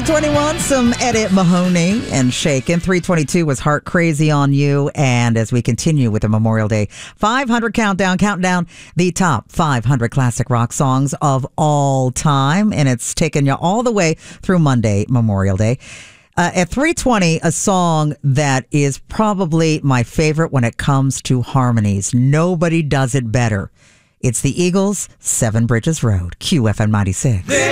321, some Eddie Mahoney and Shakin'. 322 was Heart Crazy on You. And as we continue with the Memorial Day 500 countdown, counting down the top 500 classic rock songs of all time. And it's taken you all the way through Monday, Memorial Day. At 320, a song that is probably my favorite when it comes to harmonies. Nobody does it better. It's the Eagles' Seven Bridges Road, QFM 96.